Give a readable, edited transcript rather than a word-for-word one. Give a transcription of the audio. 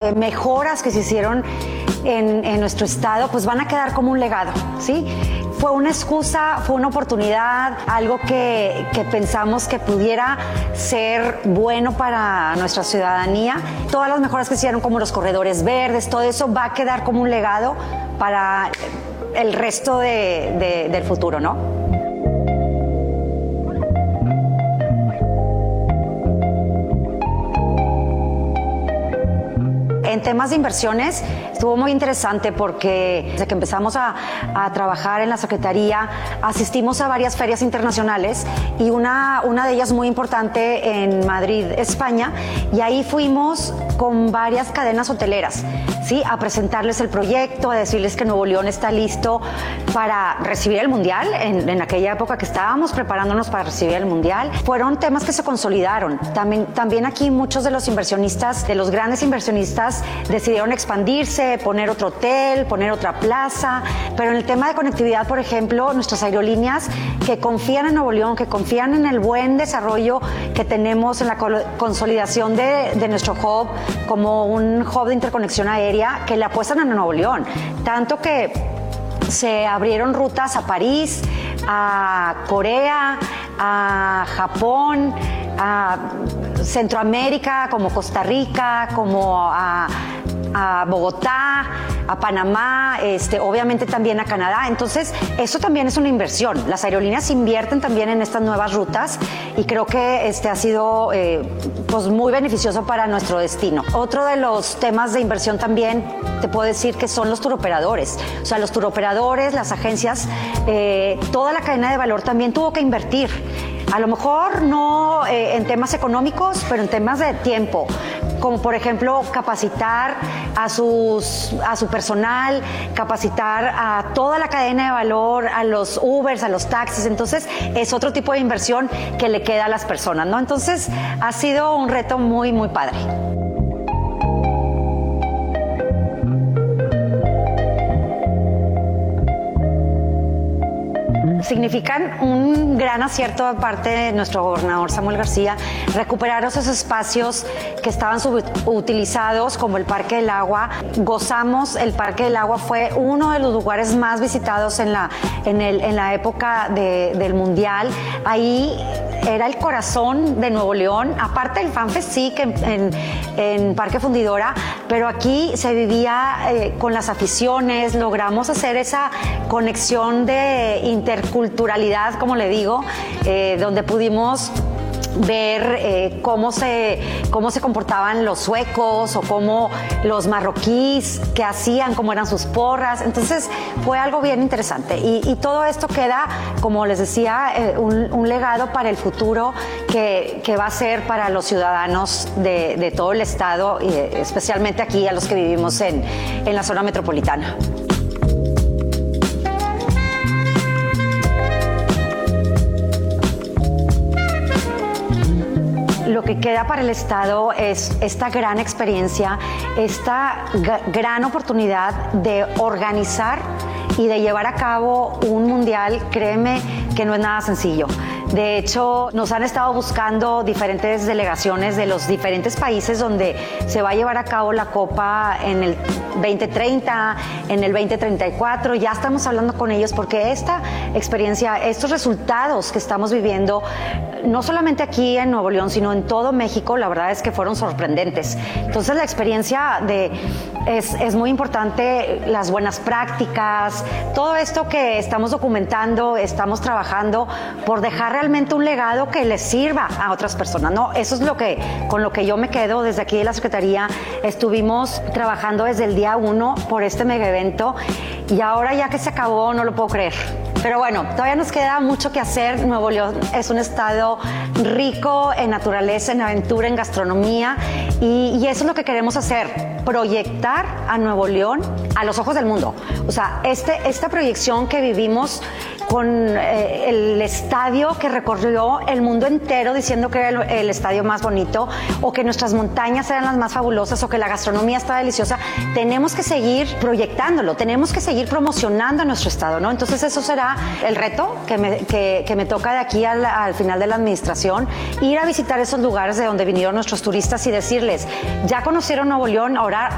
mejoras que se hicieron en nuestro estado, pues van a quedar como un legado, ¿sí? Fue una excusa, fue una oportunidad, algo que pensamos que pudiera ser bueno para nuestra ciudadanía. Todas las mejoras que se hicieron, como los corredores verdes, todo eso va a quedar como un legado para el resto del futuro, ¿no? En temas de inversiones estuvo muy interesante porque desde que empezamos a trabajar en la Secretaría asistimos a varias ferias internacionales y una de ellas muy importante en Madrid, España, y ahí fuimos con varias cadenas hoteleras, ¿sí? A presentarles el proyecto, a decirles que Nuevo León está listo para recibir el Mundial, en aquella época que estábamos preparándonos para recibir el Mundial. Fueron temas que se consolidaron. También aquí muchos de los inversionistas, de los grandes inversionistas, decidieron expandirse, poner otro hotel, poner otra plaza, pero en el tema de conectividad, por ejemplo, nuestras aerolíneas que confían en Nuevo León, que confían en el buen desarrollo que tenemos en la consolidación de nuestro hub como un hub de interconexión aérea, que le apuestan a Nuevo León, tanto que se abrieron rutas a París, a Corea, a Japón, a Centroamérica, como Costa Rica, como a Bogotá, a Panamá, obviamente también a Canadá. Entonces, eso también es una inversión. Las aerolíneas invierten también en estas nuevas rutas y creo que ha sido pues muy beneficioso para nuestro destino. Otro de los temas de inversión también te puedo decir que son los turoperadores. O sea, los turoperadores, las agencias, toda la cadena de valor también tuvo que invertir. A lo mejor no en temas económicos, pero en temas de tiempo, como por ejemplo capacitar a su personal, capacitar a toda la cadena de valor, a los Ubers, a los taxis. Entonces es otro tipo de inversión que le queda a las personas, ¿no? Entonces ha sido un reto muy, muy padre. Significan un gran acierto de parte de nuestro gobernador Samuel García, recuperar esos espacios que estaban subutilizados, como el Parque del Agua. Gozamos, el Parque del Agua fue uno de los lugares más visitados en la época del Mundial. Ahí era el corazón de Nuevo León, aparte del FanFest, sí, que en Parque Fundidora, pero aquí se vivía con las aficiones, logramos hacer esa conexión de interculturalidad, como le digo, donde pudimos ver cómo se comportaban los suecos o cómo los marroquíes, qué hacían, cómo eran sus porras. Entonces fue algo bien interesante y todo esto queda, como les decía, un legado para el futuro que va a ser para los ciudadanos de todo el estado y especialmente aquí a los que vivimos en la zona metropolitana. Lo que queda para el Estado es esta gran experiencia, esta gran oportunidad de organizar y de llevar a cabo un mundial. Créeme que no es nada sencillo. De hecho, nos han estado buscando diferentes delegaciones de los diferentes países donde se va a llevar a cabo la Copa en el 2030, en el 2034. Ya estamos hablando con ellos porque esta experiencia, estos resultados que estamos viviendo, no solamente aquí en Nuevo León, sino en todo México, la verdad es que fueron sorprendentes. Entonces, la experiencia es muy importante, las buenas prácticas, todo esto que estamos documentando, estamos trabajando por dejar realmente un legado que les sirva a otras personas, ¿no? Eso es con lo que yo me quedo desde aquí de la Secretaría. Estuvimos trabajando desde el día 1 por este mega evento y ahora ya que se acabó no lo puedo creer. Pero bueno, todavía nos queda mucho que hacer. Nuevo León es un estado rico en naturaleza, en aventura, en gastronomía y eso es lo que queremos hacer, proyectar a Nuevo León a los ojos del mundo. O sea, esta proyección que vivimos con el estadio que recorrió el mundo entero diciendo que era el estadio más bonito, o que nuestras montañas eran las más fabulosas, o que la gastronomía está deliciosa. Tenemos que seguir proyectándolo, tenemos que seguir promocionando a nuestro estado, ¿no? Entonces eso será el reto que me toca de aquí al final de la administración, ir a visitar esos lugares de donde vinieron nuestros turistas y decirles, ya conocieron Nuevo León, ahora